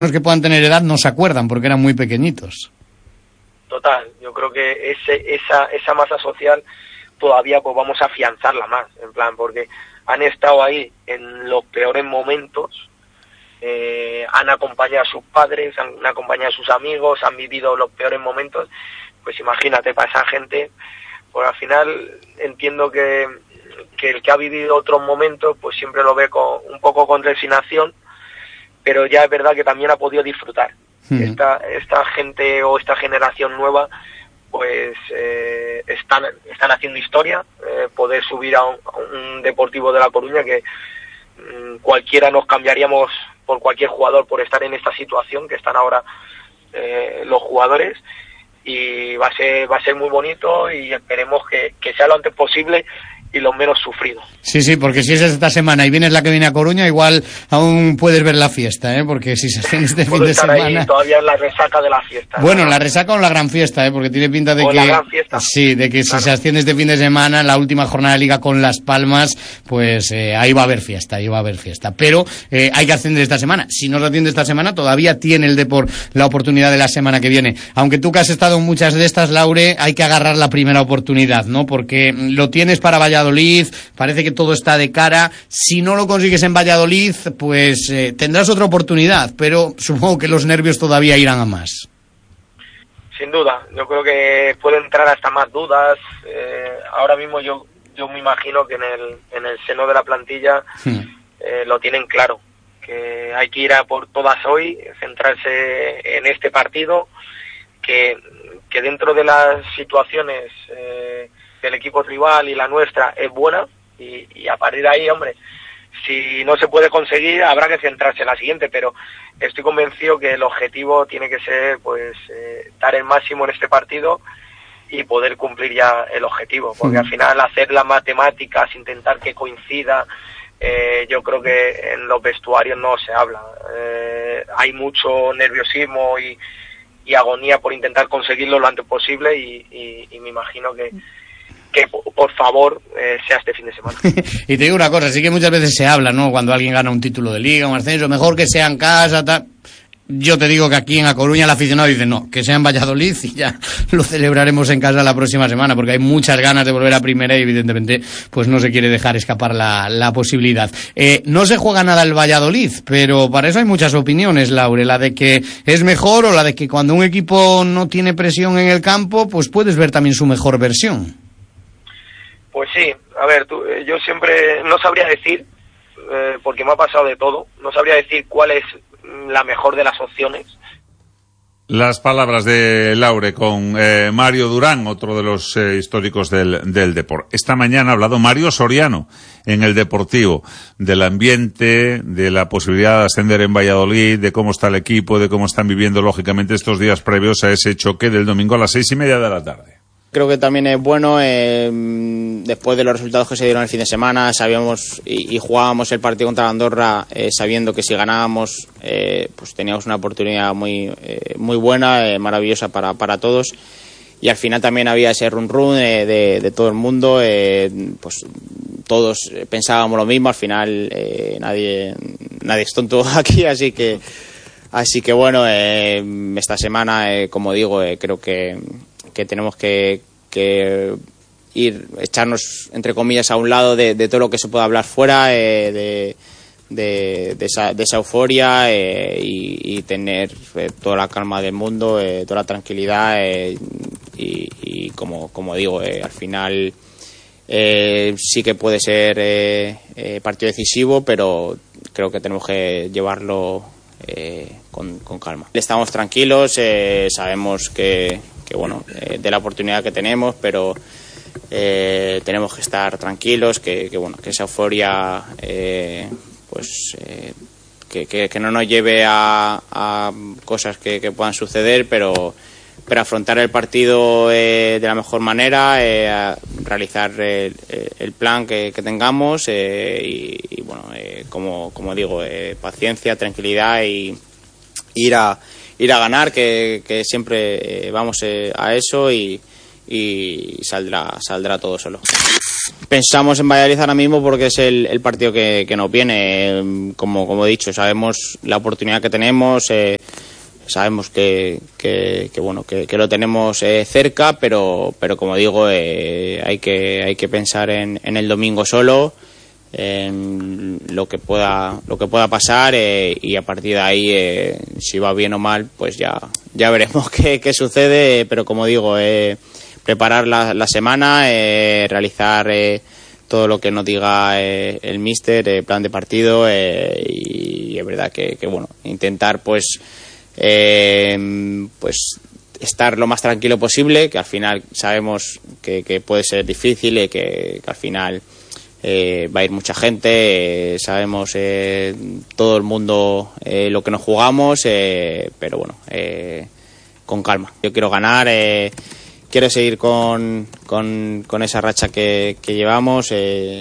Los que puedan tener edad no se acuerdan porque eran muy pequeñitos. Total, yo creo que esa masa social todavía pues vamos a afianzarla más, en plan, porque han estado ahí en los peores momentos, han acompañado a sus padres, han acompañado a sus amigos, han vivido los peores momentos. Pues imagínate, para esa gente, pues al final entiendo que el que ha vivido otros momentos pues siempre lo ve un poco con resignación, pero ya es verdad que también ha podido disfrutar. Esta gente o esta generación nueva pues están haciendo historia, poder subir a un Deportivo de La Coruña que cualquiera nos cambiaríamos por cualquier jugador por estar en esta situación que están ahora los jugadores, y va a ser muy bonito y esperemos que sea lo antes posible y lo menos sufrido. Sí, porque si es esta semana y vienes la que viene a Coruña, igual aún puedes ver la fiesta, porque si se hacen este fin de semana... Ahí todavía en la resaca de la fiesta. Bueno, la resaca o la gran fiesta, porque tiene pinta de que... la gran fiesta. Sí, de que claro, si se asciende este fin de semana, en la última jornada de Liga con Las Palmas, pues ahí va a haber fiesta, Pero hay que ascender esta semana. Si no se asciende esta semana, todavía tiene el Depor la oportunidad de la semana que viene. Aunque tú que has estado en muchas de estas, Laure, hay que agarrar la primera oportunidad, ¿no? Porque lo tienes para Valladolid, parece que todo está de cara. Si no lo consigues en Valladolid, pues tendrás otra oportunidad, pero supongo que los nervios todavía irán a más. Sin duda, yo creo que puede entrar hasta más dudas. Ahora mismo yo me imagino que en el seno de la plantilla lo tienen claro, que hay que ir a por todas hoy, centrarse en este partido, que dentro de las situaciones del equipo rival y la nuestra es buena, y a partir de ahí, hombre, si no se puede conseguir habrá que centrarse en la siguiente, pero estoy convencido que el objetivo tiene que ser pues dar el máximo en este partido y poder cumplir ya el objetivo, porque al final hacer las matemáticas, intentar que coincida, yo creo que en los vestuarios no se habla, hay mucho nerviosismo y agonía por intentar conseguirlo lo antes posible, y me imagino que por favor sea este fin de semana. Y te digo una cosa, sí que muchas veces se habla, ¿no? Cuando alguien gana un título de Liga, un ascenso, mejor que sea en casa, tal. Yo te digo que aquí en A Coruña el aficionado dice no, que sea en Valladolid y ya lo celebraremos en casa la próxima semana, porque hay muchas ganas de volver a primera y evidentemente pues no se quiere dejar escapar la posibilidad. No se juega nada el Valladolid, pero para eso hay muchas opiniones, Laure, la de que es mejor o la de que cuando un equipo no tiene presión en el campo, pues puedes ver también su mejor versión. Pues sí, a ver, yo siempre no sabría decir, porque me ha pasado de todo, no sabría decir cuál es la mejor de las opciones. Las palabras de Laure con Mario Durán, otro de los históricos del Depor. Esta mañana ha hablado Mario Soriano en El Deportivo, del ambiente, de la posibilidad de ascender en Valladolid, de cómo está el equipo, de cómo están viviendo lógicamente estos días previos a ese choque del domingo a las 6:30 de la tarde. Creo que también es bueno, después de los resultados que se dieron el fin de semana, sabíamos y jugábamos el partido contra Andorra sabiendo que si ganábamos pues teníamos una oportunidad muy buena, maravillosa para todos, y al final también había ese run de todo el mundo, pues todos pensábamos lo mismo, al final nadie es tonto aquí, así que bueno, esta semana, como digo, creo que tenemos que echarnos entre comillas a un lado de todo lo que se pueda hablar fuera, de esa euforia, y tener toda la calma del mundo, toda la tranquilidad, y como digo, al final sí que puede ser partido decisivo, pero creo que tenemos que llevarlo con calma. Estamos tranquilos, sabemos que bueno, de la oportunidad que tenemos, pero tenemos que estar tranquilos, que bueno, que esa euforia pues que no nos lleve a cosas que puedan suceder, pero afrontar el partido de la mejor manera, a realizar el plan que tengamos, y bueno, como digo, paciencia, tranquilidad y ir a ganar, que siempre vamos a eso, y y saldrá todo solo. Pensamos en Valladolid ahora mismo porque es el partido que nos viene. Como he dicho, sabemos la oportunidad que tenemos, sabemos que lo tenemos cerca, pero como digo, hay que pensar en el domingo solo, en lo que pueda pasar, y a partir de ahí, si va bien o mal, pues ya veremos qué sucede. Pero como digo, preparar la semana, realizar todo lo que nos diga el míster, plan de partido, y es verdad que intentar pues estar lo más tranquilo posible, que al final sabemos que puede ser difícil y que al final va a ir mucha gente, sabemos todo el mundo lo que nos jugamos, pero con calma. Yo quiero ganar, quiero seguir con esa racha que llevamos,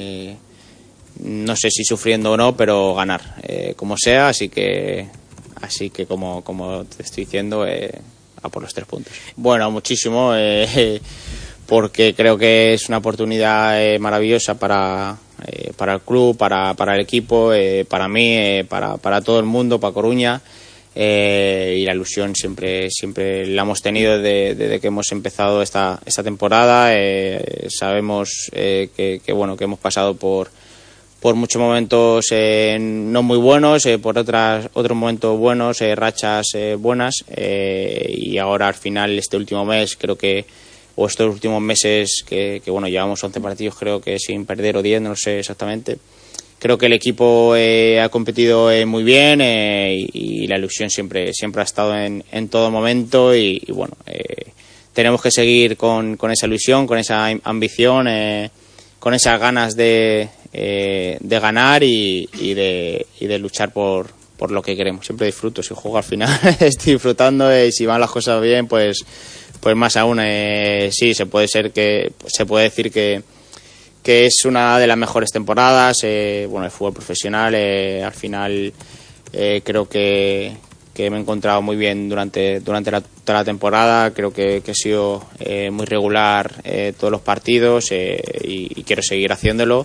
no sé si sufriendo o no, pero ganar, como sea, así que como te estoy diciendo, a por los 3 puntos. Bueno, muchísimo, porque creo que es una oportunidad maravillosa para el club, para el equipo, para mí, para todo el mundo, para Coruña. Y la ilusión siempre la hemos tenido desde que hemos empezado esta temporada. Sabemos que hemos pasado por muchos momentos no muy buenos, por otros momentos buenos, rachas buenas, y ahora al final este último mes o estos últimos meses que llevamos 11 partidos, creo que sin perder, o 10, no lo sé exactamente. Creo que el equipo ha competido muy bien, y la ilusión siempre ha estado en todo momento, y tenemos que seguir con esa ilusión, con esa ambición, con esas ganas de ganar y de luchar por lo que queremos. Siempre disfruto, si juego al final estoy disfrutando, y si van las cosas bien, pues más aún. Sí, se puede decir que es una de las mejores temporadas. El fútbol profesional, al final creo que me he encontrado muy bien durante toda la temporada. Creo que he sido muy regular todos los partidos, y quiero seguir haciéndolo,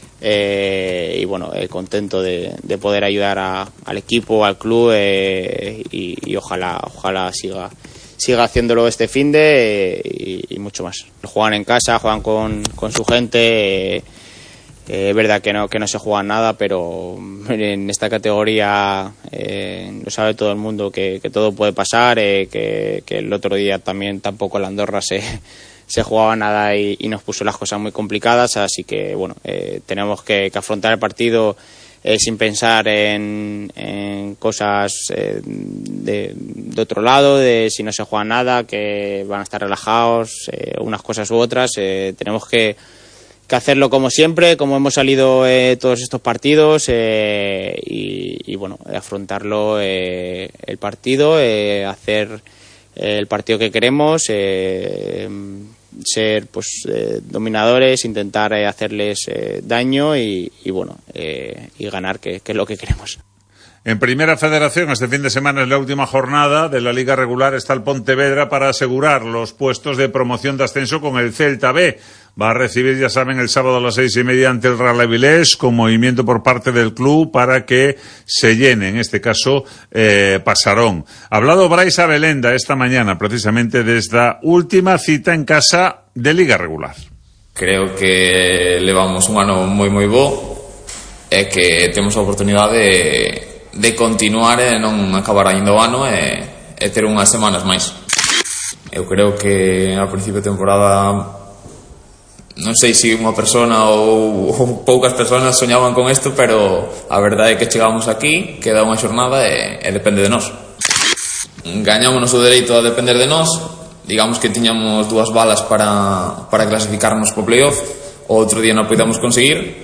contento de poder ayudar al equipo, al club, y ojalá siga haciéndolo este finde, y mucho más. Juegan en casa, juegan con su gente. Es verdad que no se juega nada, pero en esta categoría lo sabe todo el mundo que todo puede pasar, que el otro día también tampoco la Andorra se jugaba nada y nos puso las cosas muy complicadas, así que tenemos que afrontar el partido sin pensar en cosas de otro lado, de si no se juega nada, que van a estar relajados, unas cosas u otras. Tenemos que hacerlo como siempre, como hemos salido todos estos partidos, y afrontarlo, el partido, hacer el partido que queremos, ser dominadores, intentar hacerles daño y ganar, que es lo que queremos. En Primera Federación, este fin de semana es la última jornada de la Liga Regular. Está el Pontevedra para asegurar los puestos de promoción de ascenso con el Celta B. Va a recibir, ya saben, el sábado a las 6:30 ante el Real Avilés, con movimiento por parte del club para que se llene, en este caso, Pasarón. Ha hablado Brais Abelenda esta mañana, precisamente de esta última cita en casa de Liga Regular. Creo que levamos un ano moi bo, e que temos a oportunidade de continuar e non acabar ainda o ano e ter unhas semanas máis. Eu creo que ao principio de temporada, non sei se unha persona ou poucas persoas soñaban con isto, pero a verdade é que chegamos aquí, queda unha xornada e depende de nós. Gañamos o dereito a depender de nós. Digamos que tiñamos 2 balas para clasificarnos po playoff, o outro día non podíamos conseguir,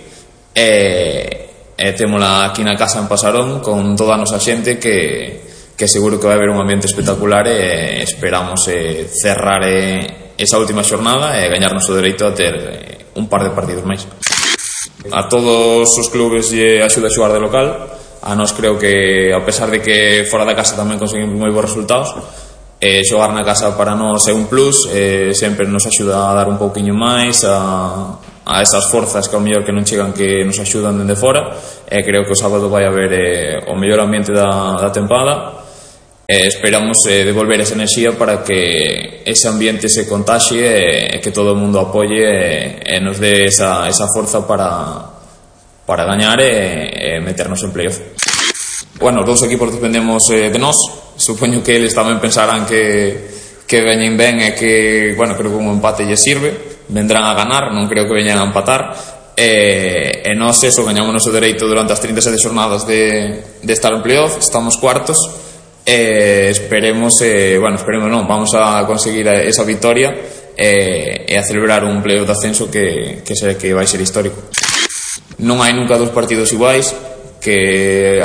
témola aquí na casa en Pasarón con toda a nosa xente, que seguro que vai haber un ambiente espectacular, e esperamos cerrar esa última xornada e gañarnos o dereito a ter un par de partidos máis. A todos os clubes lle axuda a xogar de local. A nós creo que, a pesar de que fora da casa tamén conseguimos moi bons resultados, xogar na casa para nós é un plus, sempre nos axuda a dar un pouquiño máis a esas forzas que ao mellor que non chegan, que nos axudan dende fora, e creo que o sábado vai haber o mellor ambiente da tempada. Esperamos devolver esa enerxía para que ese ambiente se contaxie e que todo o mundo apoie e nos dé esa forza para gañar e meternos en playoff. Bueno, os dous equipos dependemos de nós. Supoño que eles tamén pensarán que veñen ben e que, bueno, creo que un empate lle sirve, vendrán a ganar, non creo que veñan a empatar, e nós eso, gañamos o dereito durante as 37 xornadas de estar en playoff, estamos cuartos, esperemos non, vamos a conseguir esa victoria e a celebrar un playoff de ascenso que será que vai ser histórico. Non hai nunca dos partidos iguais, que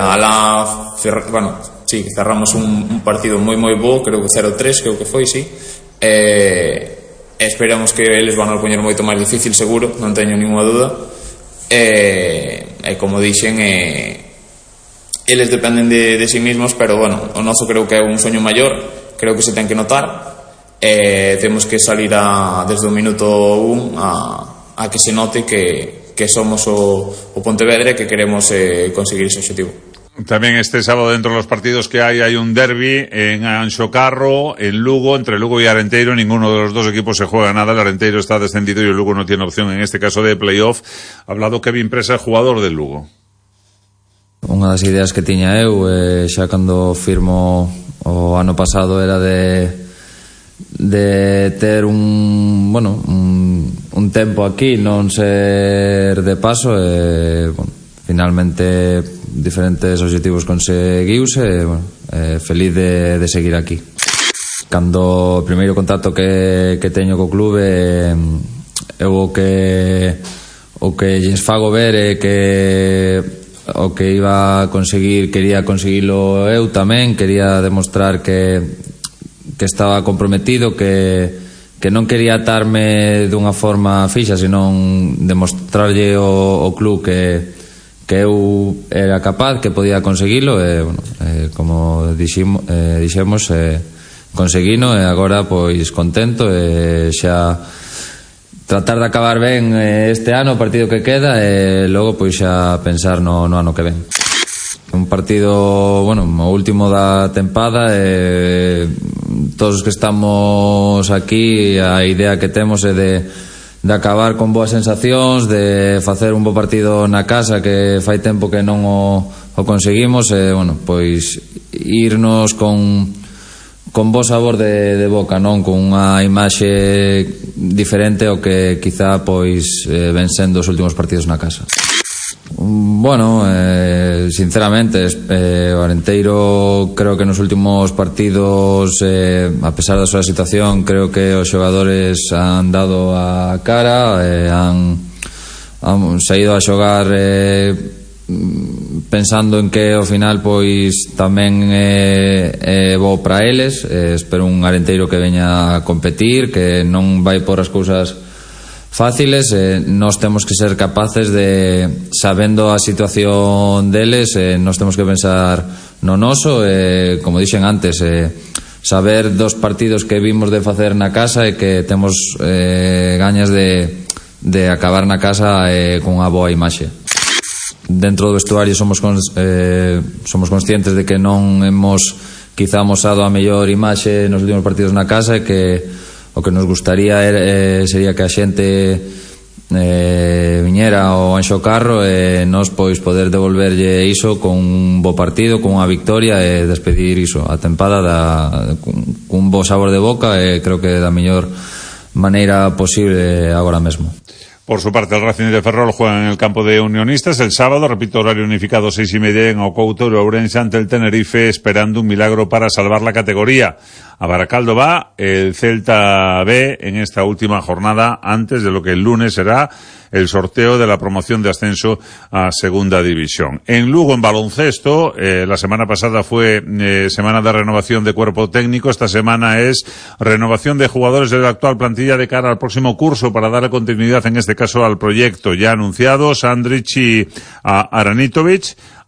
cerramos un partido moi bo, creo que 0-3, creo que foi, sí. Esperamos que eles van a poñer moito máis difícil, seguro, non teño ninguna duda. Como dixen, eles dependen de sí mismos, pero bueno, o noso creo que é un soño maior, creo que se ten que notar. Temos que salir desde o minuto 1 a que se note que somos o Pontevedra e que queremos conseguir ese objetivo. También este sábado, dentro de los partidos que hay un derbi en Anxo Carro, en Lugo, entre Lugo y Arenteiro. Ninguno de los dos equipos se juega nada. El Arenteiro está descendido y el Lugo no tiene opción en este caso de playoff. Ha hablado Kevin Presa, jugador del Lugo. Unha das ideas que tiña eu xa cando firmo o ano pasado era de ter un tempo aquí, non ser de paso, finalmente diferentes objetivos conseguiuse, feliz de seguir aquí. Cando o primeiro contacto que teño co clube, eu o que lles fago ver é que o que iba a conseguir, quería conseguilo eu tamén, quería demostrar que estaba comprometido, que non quería atarme dunha forma fixa, senón demostrarlle ao club que eu era capaz, que podía conseguilo, como dixemos, conseguino, e agora pois contento, e xa tratar de acabar ben este ano, o partido que queda, e logo pois xa pensar no ano que ven. Un partido, o último da tempada, todos os que estamos aquí, a idea que temos é de acabar con boas sensacións, de facer un bo partido na casa, que fai tempo que non o conseguimos, e, pois irnos con bo sabor de boca, non con unha imaxe diferente ao que quizá pois ven sendo os últimos partidos na casa. Sinceramente, o Arenteiro creo que nos últimos partidos, a pesar da súa situación, creo que os xogadores han dado a cara, han saído a xogar pensando en que ao final pois tamén é bo para eles. Espero un Arenteiro que veña a competir, que non vai por as cousas fáciles. Nós temos que ser capaces de, sabendo a situación deles, nós temos que pensar no noso, como dixen antes, saber dos partidos que vimos de facer na casa e que temos gañas de acabar na casa con unha boa imaxe. Dentro do vestuario somos conscientes de que non hemos quizá amosado a mellor imaxe nos últimos partidos na casa, e que o que nos gustaría sería que a xente viñera ao Anxo Carro e nós pois poder devolverlle iso con un bo partido, con unha victoria, e despedir iso a tempada cun bo sabor de boca, e creo que da mellor maneira posible agora mesmo. Por su parte, el Racing de Ferrol juega en el campo de Unionistas el sábado, repito, horario unificado 6:30 en Ocouto, Ourense ante el Tenerife, esperando un milagro para salvar la categoría. A Baracaldo va el Celta B en esta última jornada, antes de lo que el lunes será el sorteo de la promoción de ascenso a Segunda División. En Lugo, en baloncesto, la semana pasada fue semana de renovación de cuerpo técnico. Esta semana es renovación de jugadores de la actual plantilla de cara al próximo curso, para darle continuidad, en este caso, al proyecto ya anunciado. Sandrich y Aranitovic.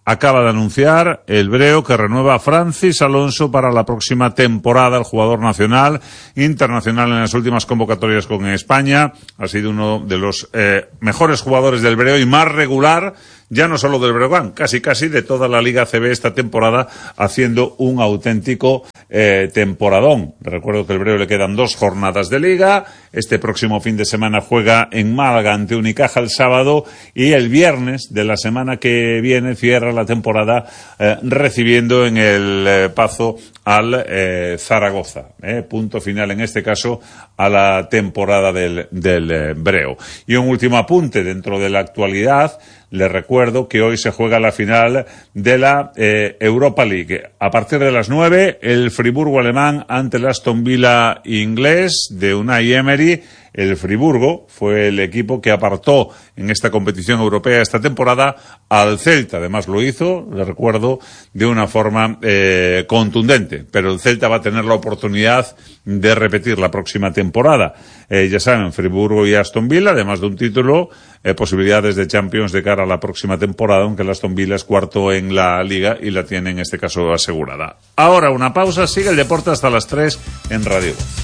acaba de anunciar el Breo que renueva a Francis Alonso para la próxima temporada. El jugador nacional, internacional en las últimas convocatorias con España, ha sido uno de los mejores jugadores del Breo y más regular, ya no solo del Breogán, casi de toda la Liga ACB esta temporada, haciendo un auténtico temporadón. Recuerdo que el Breo le quedan 2 jornadas de Liga, este próximo fin de semana juega en Málaga ante Unicaja el sábado, y el viernes de la semana que viene cierra la temporada recibiendo en el Pazo al Zaragoza. Punto final en este caso a la temporada del Breo. Y un último apunte dentro de la actualidad. Les recuerdo que hoy se juega la final de la Europa League. A partir de las 9, el Friburgo alemán ante el Aston Villa inglés de Unai Emery. El Friburgo fue el equipo que apartó en esta competición europea esta temporada al Celta. Además lo hizo, les recuerdo, de una forma contundente. Pero el Celta va a tener la oportunidad de repetir la próxima temporada. Ya saben, Friburgo y Aston Villa, además de un título, posibilidades de Champions de cara a la próxima temporada, aunque el Aston Villa es cuarto en la Liga y la tiene en este caso asegurada. Ahora una pausa, sigue el deporte hasta las 3 en Radio Voz.